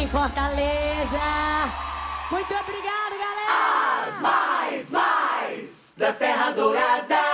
em Fortaleza. Muito obrigado, galera! As mais da Serra Dourada.